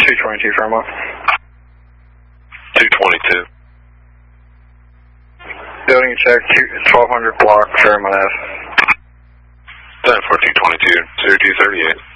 222 Fairmont. 222. Building check, 1200 block, Fairmont Ave. Done for 222, 0238.